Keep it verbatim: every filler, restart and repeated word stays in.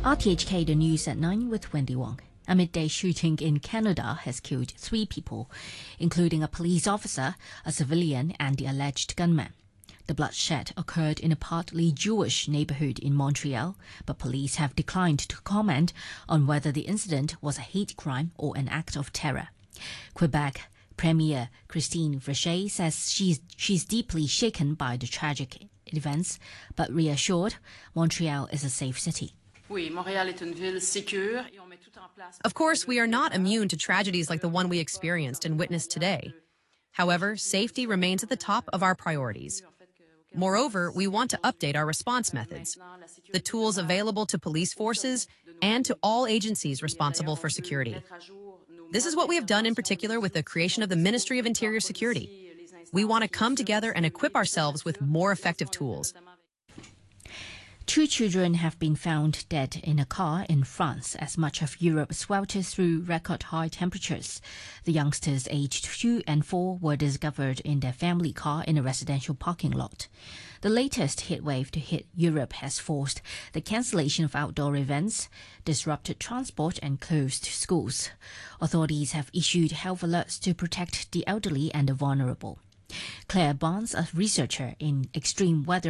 R T H K, the news at nine with Wendy Wong. A midday shooting in Canada has killed three people, including a police officer, a civilian, and the alleged gunman. The bloodshed occurred in a partly Jewish neighborhood in Montreal, but police have declined to comment on whether the incident was a hate crime or an act of terror. Quebec Premier Christine Verchet says she's, she's deeply shaken by the tragic events, but reassured Montreal is a safe city. Of course, we are not immune to tragedies like the one we experienced and witnessed today. However, safety remains at the top of our priorities. Moreover, we want to update our response methods, the tools available to police forces, and to all agencies responsible for security. This is what we have done in particular with the creation of the Ministry of Interior Security. We want to come together and equip ourselves with more effective tools. Two children have been found dead in a car in France as much of Europe swelters through record-high temperatures. The youngsters aged two and four were discovered in their family car in a residential parking lot. The latest heatwave to hit Europe has forced the cancellation of outdoor events, disrupted transport and closed schools. Authorities have issued health alerts to protect the elderly and the vulnerable. Claire Barnes, a researcher in extreme weather